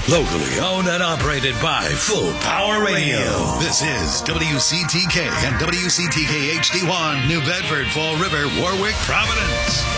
Locally owned and operated by Full Power Radio. This is WCTK and WCTK HD1, New Bedford, Fall River, Warwick, Providence.